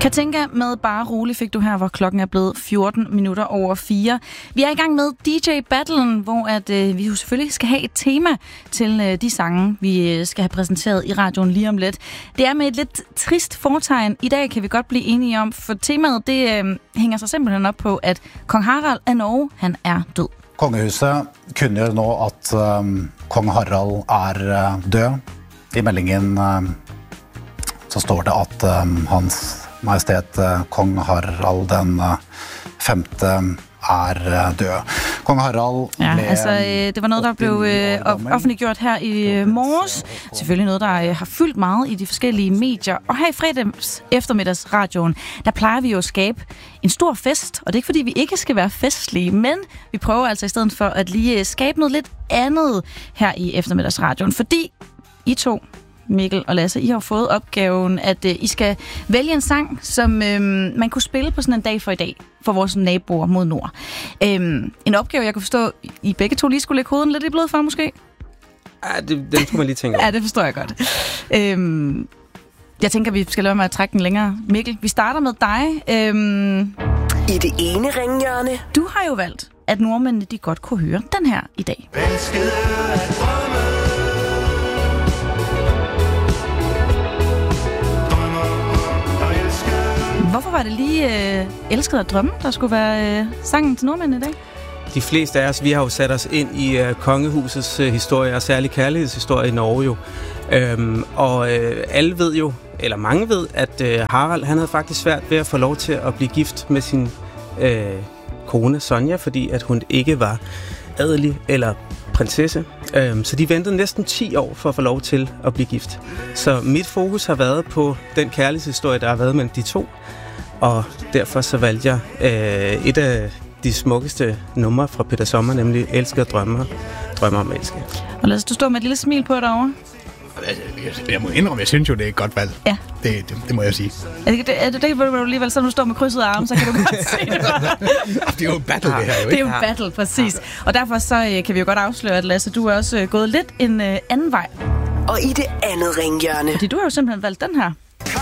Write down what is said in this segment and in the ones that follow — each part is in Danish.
Katinka med Bare Rolig fik du her, hvor klokken er blevet 4:14. Vi er i gang med DJ-battlen, hvor vi jo selvfølgelig skal have et tema til de sange, vi skal have præsenteret i radioen lige om lidt. Det er med et lidt trist fortegn. I dag kan vi godt blive enige om, for temaet det hænger sig simpelthen op på, at kong Harald af Norge, han er død. Kongehuset kunngjør nå at kong Harald er død. I meldingen så står det at hans Majestet kong Harald den 5. er død. Kong Harald det var noget, der blev offentliggjort her i morges. Selvfølgelig noget, der har fyldt meget i de forskellige medier. Og her i fredags eftermiddagsradioen, der plejer vi jo at skabe en stor fest. Og det er ikke, fordi vi ikke skal være festlige, men vi prøver altså i stedet for at lige skabe noget lidt andet her i eftermiddagsradioen. Fordi I to, Mikkel og Lasse, I har fået opgaven, at I skal vælge en sang, som man kunne spille på sådan en dag for i dag, for vores naboer mod nord. En opgave, jeg kunne forstå, I begge to lige skulle lægge hovedet lidt i blød for, måske? Ja, den skulle man lige tænke over. Ja, det forstår jeg godt. Jeg tænker, vi skal lade med at trække den længere. Mikkel, vi starter med dig. I det ene ringhjørne. Du har jo valgt, at nordmændene de godt kunne høre den her i dag. Hvorfor var det lige Elsket at drømme, der skulle være sangen til nordmændene i dag? De fleste af os, vi har jo sat os ind i kongehusets historie, og særlig kærlighedshistorie i Norge jo. Alle ved jo, eller mange ved, at Harald han havde faktisk svært ved at få lov til at blive gift med sin kone Sonja, fordi at hun ikke var adelig eller prinsesse. Så de ventede næsten 10 år for at få lov til at blive gift. Så mit fokus har været på den kærlighedshistorie, der har været mellem de to. Og derfor så valgte jeg et af de smukkeste numre fra Peter Sommer, nemlig Elsket at drømme om at elske. Og lad os du stå med et lille smil på derovre. Jeg må indrømme, jeg synes jo, det er et godt valg. Ja. Det må jeg sige. Er det hvor du alligevel, så du står med krydsede arme, så kan du godt se det. Det er jo en battle, det her jo, ikke? Det er jo en battle, præcis. Og derfor så kan vi jo godt afsløre, at Lasse, du er også gået lidt en anden vej. Og i det andet ringhjørne. Fordi du har jo simpelthen valgt den her.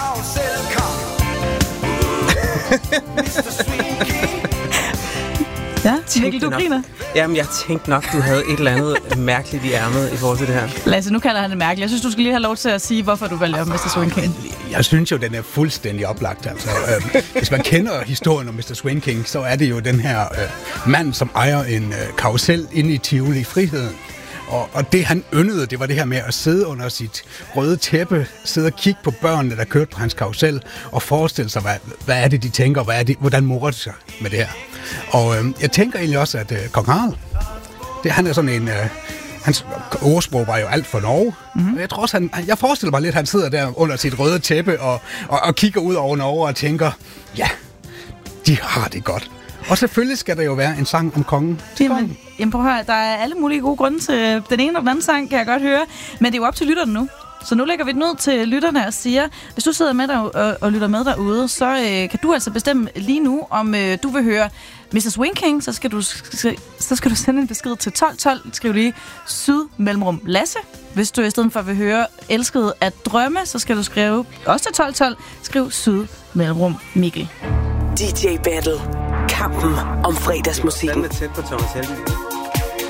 Ja, Mikkel, du griner. Jamen, jeg tænkte nok, du havde et eller andet mærkeligt i ærmet i forhold til det her. Lasse, nu kalder han det mærkeligt. Jeg synes, du skal lige have lov til at sige, hvorfor du valgte Mr. Swing King. Jeg synes jo, den er fuldstændig oplagt. Altså, hvis man kender historien om Mr. Swing King, så er det jo den her mand, som ejer en karusel inde i Tivoli i Friheden. Og det han yndede, det var det her med at sidde under sit røde tæppe, sidde og kigge på børnene, der kørte på hans karusel, og forestille sig, hvad er det, de tænker, og hvordan morer de sig med det her. Og jeg tænker egentlig også, at kong Harald, han er sådan en... hans ordsprog var jo alt for Norge. Mm-hmm. Jeg tror også, jeg forestiller mig lidt, at han sidder der under sit røde tæppe og kigger ud over Norge og tænker, ja, de har det godt. Og selvfølgelig skal der jo være en sang om kongen. Jamen prøv at høre, der er alle mulige gode grunde til den ene og den anden sang, kan jeg godt høre. Men det er jo op til lytterne nu. Så nu lægger vi den ud til lytterne og siger, hvis du sidder med der og lytter med derude, så kan du altså bestemme lige nu, om du vil høre Mr. Swing King, så skal du sende en besked til 1212. Skriv lige Syd-mellemrum Lasse. Hvis du i stedet for vil høre Elsket at drømme, så skal du skrive også til 1212. Skriv Syd-mellemrum Mikkel. DJ Battle. Kampen om fredagsmusikken. Den er tæt på Thomas Helvig.